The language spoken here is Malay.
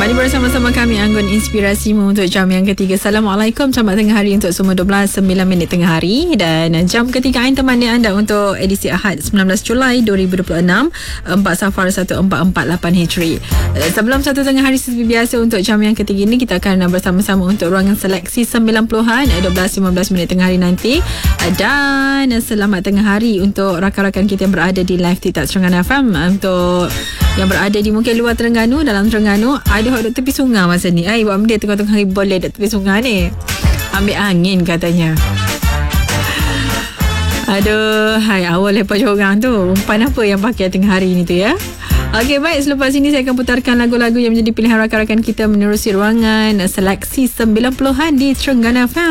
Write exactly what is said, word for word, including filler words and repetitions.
Kembali bersama-sama kami Anggun Inspirasimu untuk jam yang ketiga. Assalamualaikum, selamat tengah hari untuk semua. Dua belas sembilan minit tengah hari. Dan jam ketiga Ain temani anda untuk edisi Ahad sembilan belas Julai dua ribu dua puluh enam, empat Safar seribu empat ratus empat puluh lapan Hijri. Sebelum satu tengah hari seperti biasa, untuk jam yang ketiga ini kita akan bersama-sama untuk ruangan seleksi sembilan puluhan dua belas lima belas minit tengah hari nanti. Dan selamat tengah hari untuk rakan-rakan kita yang berada di live TikTok Terengganu F M. Untuk yang berada di mungkin luar Terengganu, dalam Terengganu, ada yang duduk tepi sungai masa ni. Ay, buat benda tengah-tengah hari boleh duduk tepi sungai ni. Ambil angin katanya. Aduh, hai, awal lepas orang tu. Umpan apa yang pakai tengah hari ni tu ya? Okey, baik. Selepas ini saya akan putarkan lagu-lagu yang menjadi pilihan rakan-rakan kita menerusi ruangan seleksi sembilan puluhan di Terengganu F M.